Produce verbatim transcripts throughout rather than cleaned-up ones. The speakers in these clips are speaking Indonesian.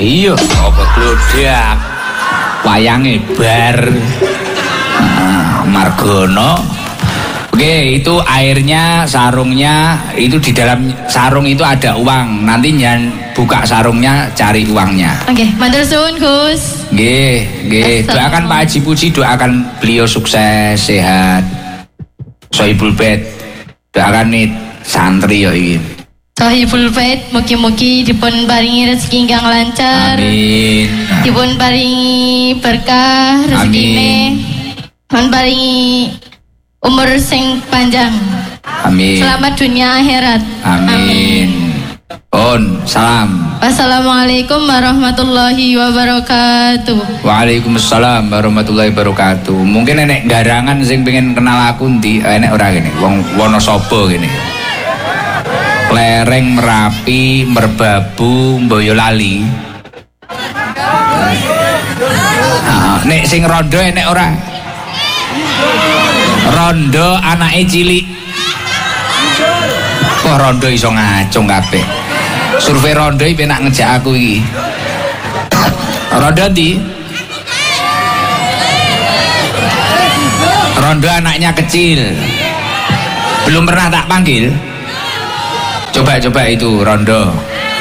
Iya, apa glodak. Wayange bar. Nah, Margono. Oke, itu airnya, sarungnya, itu di dalam sarung itu ada uang. Nanti jangan buka sarungnya, cari uangnya. Oke, matur suwun Gus. Nggih, nggih. Doakan Pak Haji Puji, doakan beliau sukses, sehat. Sohibul Bait. Doakan nih santri ya iki. Sohibul Bait, mugi-mugi dipun paringi rezeki ingkang lancar. Amin. Dipun paringi berkah rezekine. Dipun paringi umur sing panjang. Amin. Selamat dunia akhirat. Amin. On, salam. Wassalamualaikum warahmatullahi wabarakatuh. Waalaikumsalam warahmatullahi wabarakatuh. Mungkin enek garangan sing pengen kenal aku ndi, enek ora gini. Wong Wonosobo gini. Lereng, Merapi, Merbabu, Boyolali. Nah, nek sing rondo enek ora? Rondo anake cilik. Kok rondo iso ngacung kabeh. Survei rondo iki penak ngejak aku iki. Rondo ndi? Rondo anaknya kecil. Belum pernah tak panggil. Coba-coba itu rondo.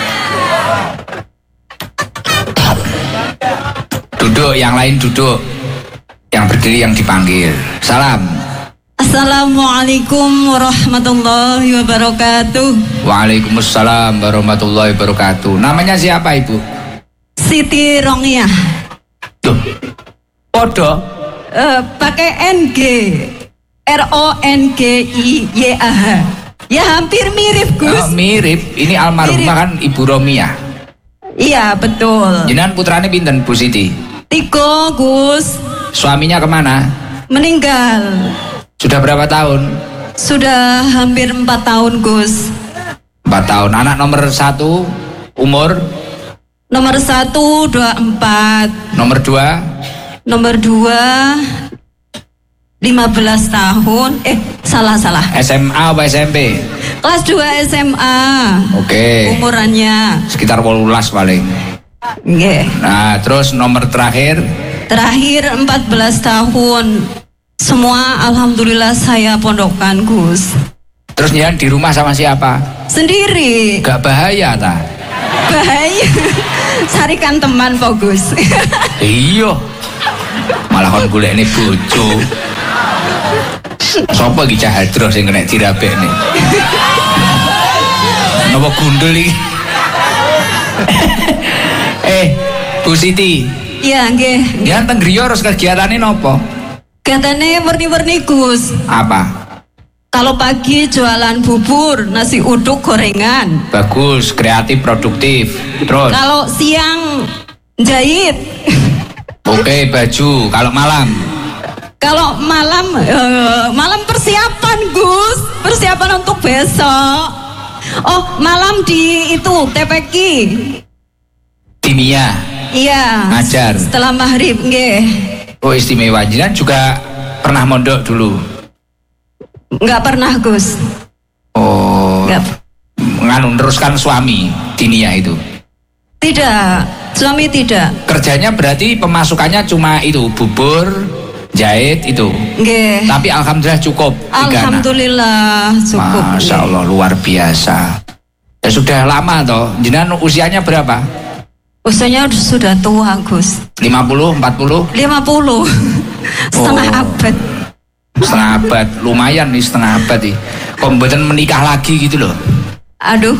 Duduk, yang lain duduk. Yang berdiri yang dipanggil. Salam. Assalamualaikum warahmatullahi wabarakatuh. Waalaikumsalam warahmatullahi wabarakatuh. Namanya siapa Ibu? Siti Rongiyah. Tuh. Podo. Uh, pakai N G. R O N G I Y A H. Ya hampir mirip Gus. Oh, mirip. Ini almarhumah kan Ibu Romiah. Iya betul. Jenengan putrane pinten Bu Siti? Tiko Gus. Suaminya kemana? Meninggal. Sudah berapa tahun? Sudah hampir empat tahun Gus. Empat tahun. Anak nomor satu umur? Nomor satu dua empat. Nomor dua? Nomor dua lima belas tahun. Eh salah salah. S M A apa S M P? Kelas dua S M A. Oke. Umurannya Sekitar wolulas paling. Nggih. Nah terus nomor terakhir? Terakhir empat belas tahun. Semua alhamdulillah saya pondokkan Gus. Terus jangan di rumah sama siapa? Sendiri. Gak bahaya ta? Bahaya. Carikan teman Pak Gus. Iya. Malah kon golekne bojo. Sopo iki cah hadro sing kena dirabekne? Napa gundul iki? Eh, Bu Siti. Iya, nggih. Ya teng griya terus kegiatane napa? Kegiatane warni-warni Gus. Apa? Kalau pagi jualan bubur, nasi uduk, gorengan. Bagus, kreatif, produktif. Terus? Kalau siang jahit. Oke, baju. Kalau malam? Kalau malam, uh, malam persiapan Gus, persiapan untuk besok. Oh, malam di itu T P Q. Kimia. Iya. Ngajar. Setelah maghrib, nggih. Oh istimewa. Jenengan juga pernah mondok dulu? Enggak pernah Gus. Oh. Enggak. Nganu neruskan suami dinia itu? Tidak, suami tidak. Kerjanya berarti pemasukannya cuma itu bubur, jahit itu. Nggih. Tapi alhamdulillah cukup. Alhamdulillah cukup. Masya Allah luar biasa. Ya sudah lama toh. Jenengan usianya berapa? Usianya sudah tua Gus. lima puluh, empat puluh? lima puluh. Setengah Oh. abad. Setengah abad, lumayan nih setengah abad nih. Kok mboten menikah lagi gitu loh. Aduh.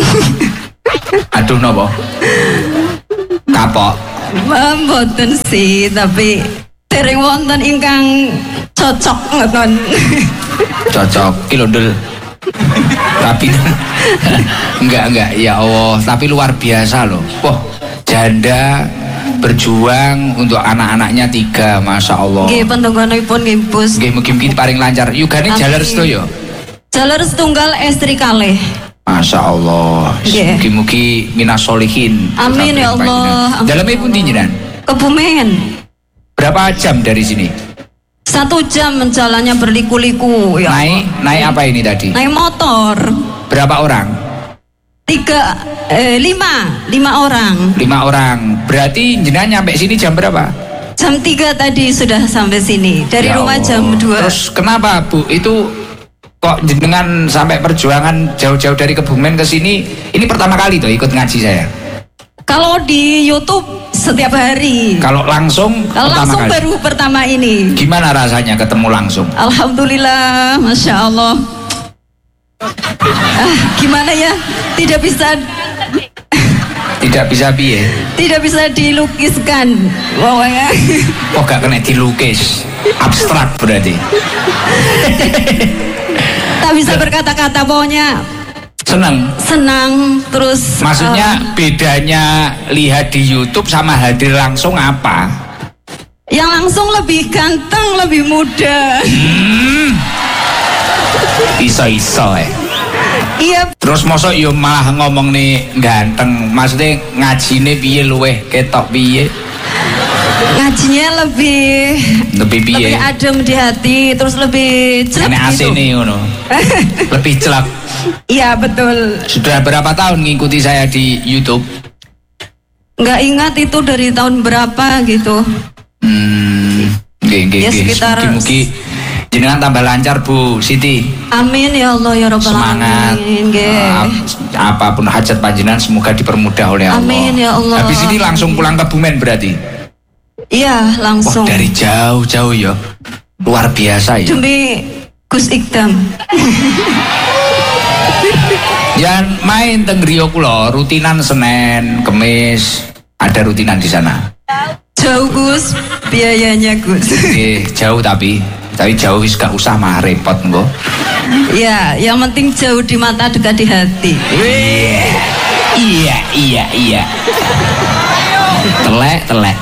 Aduh nopo? Kapok. Mboten sih, tapi dereng wonten ingkang cocok ngoten. Cocok kilondel. Tapi enggak enggak ya Allah, tapi luar biasa loh. Wah, janda berjuang untuk anak-anaknya tiga, masya Allah. Nggih pentungganipun nggih Bos. Nggih mugi-mugi paling lancar. Yugane jalar sedaya. Jalar setunggal estri kalih. Masya Allah. Nggih. Mugi-mugi minas solihin. Amin ya Allah. Dalamnya pun dinjinan. Kebumen. Berapa jam dari sini? Satu jam jalannya berliku-liku ya. Naik, naik apa ini tadi? Naik motor. Berapa orang? Tiga, eh, lima, lima orang. Lima orang. Berarti jenengan nyampe sini jam berapa? Jam tiga tadi sudah sampai sini. Dari Ya rumah Allah. jam dua. Terus kenapa Bu? Itu kok jenengan sampai perjuangan jauh-jauh dari Kebumen ke sini? Ini pertama kali tuh ikut ngaji saya. Kalau di YouTube setiap hari. Kalau langsung Kalau pertama langsung kali. baru pertama ini. Gimana rasanya ketemu langsung? Alhamdulillah, masya Allah. Ah, gimana ya? Tidak bisa, Tidak bisa piye? tidak bisa dilukiskan. Pokoknya. Kok gak kena dilukis? Abstrak berarti. Tak bisa berkata-kata, pokoknya Seneng. senang terus. Maksudnya eh, bedanya lihat di YouTube sama hadir langsung apa? yang langsung lebih ganteng, lebih muda. Hmm. Iso-iso eh. Iya, Terus mosok yo malah ngomong nih ganteng. Maksudnya ngajine piye luweh ketok piye? ngajinya lebih Lebih piye? lebih adem di hati, terus lebih celak Nek A C gitu. nih ngono. Lebih celak. Iya betul. Sudah berapa tahun ngikuti saya di YouTube? Nggak ingat itu dari tahun berapa gitu. Hmm, nggih nggih Ya, nggih. sekitar- Mugi-mugi jenengan tambah lancar Bu Siti. Amin ya Allah ya Rabbal Semangat. Alamin. Nggih. Ah, apapun hajat panjenengan semoga dipermudah oleh Allah. Amin ya Allah. Habis ini langsung pulang ke Bumen berarti. Iya Wah, langsung. dari jauh-jauh ya. Luar biasa ya. Demi Gus Ikdam. Jangan main teng griya kula, rutinan Senin, Kemis, ada rutinan di sana. Jauh Gus, biayanya Gus. Eh, jauh tapi tapi jauh wis gak usah mah repot engko. Ya, yang penting jauh di mata, dekat di hati. Wih. Iya, iya, iya. Telek, telek.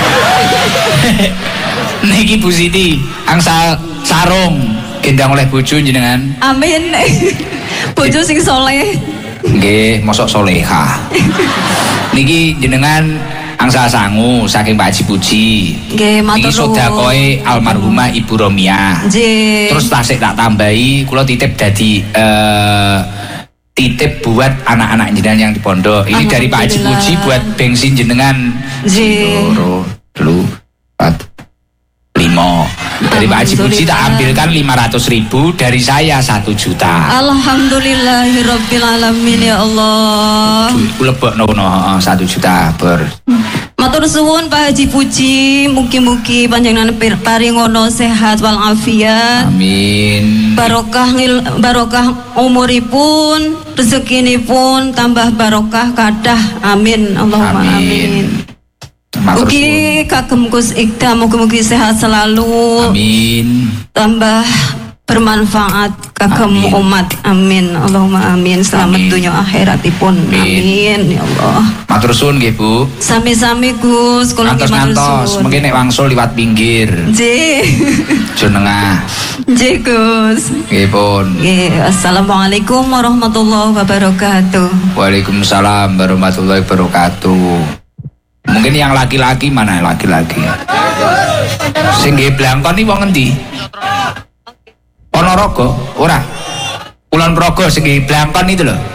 Niki Bu Siti, angsal sarung gendang oleh bojo jenengan. Amin. Bojo sing soleh. Nggih, mosok soleha. Niki jenengan angsal sangu saking Pak Haji Puji. Nggih, matur Niki nuwun. sedekahe almarhumah Ibu Romiah. Nggih. Terus tasik tak tambahi, kula titip dadi eh, titip buat anak-anak jenengan yang di pondok. Ini dari Pak Haji Alhamdulillah. Puji buat bensin jenengan. Nggih. Loro, telu, empat, lima. Dari Pak Haji Puji tak ambilkan lima ratus ribu, dari saya satu juta. Alhamdulillahirabbil alamin ya Allah. Duitku lebok nono satu juta ber. Matur suwun Pak Haji Puji, mugi-mugi panjenengan pir- paringono sehat wal afiat. Amin. Barokah ngil, barokah umuripun, rezekinipun tambah barokah kadah. Amin. Allahumma amin. Amin. Matur Mugi suwun. kagem Gus Ikdam, mugi-mugi sehat selalu, Amin. tambah bermanfaat kagem Amin. umat. Amin. Allahumma amin. Selamat Amin. dunia akhiratipun. Amin. Amin ya Allah. Matur suwun nggih Bu. Sami-sami Gus, kula nggih matur Ngantos-ngantos, suwun. mungkin nek wangsul liwat pinggir. Nggih. Jo nengah. Nggih Gus. Nggih pun. Nggih, assalamualaikum warahmatullahi wabarakatuh. Waalaikumsalam warahmatullahi wabarakatuh. Mungkin yang laki-laki mana laki-laki? Sing nggih blangkon iki wong endi? Ponorogo? Ora. Kulon Progo sing nggih blangkon itu loh.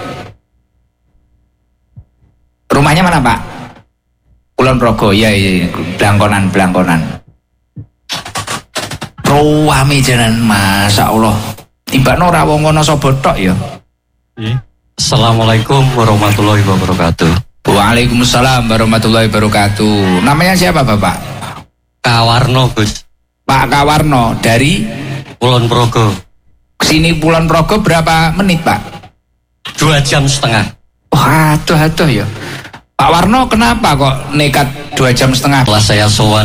Rumahnya mana, Pak? Kulon Progo. Iya, iya, blangkonan, blangkonan. Ruwame jalan, Masya Allah. Timbakno ora wong ngono sapa tok ya. Assalamualaikum warahmatullahi wabarakatuh. Waalaikumsalam warahmatullahi wabarakatuh. Namanya siapa Bapak? Kawarno Gus, Pak Kawarno dari Kulon Progo. sini Kulon Progo berapa menit Pak? Dua jam setengah. Wah, aduh aduh ya. Pak Warno kenapa kok nekat dua jam setengah? Setelah saya sowan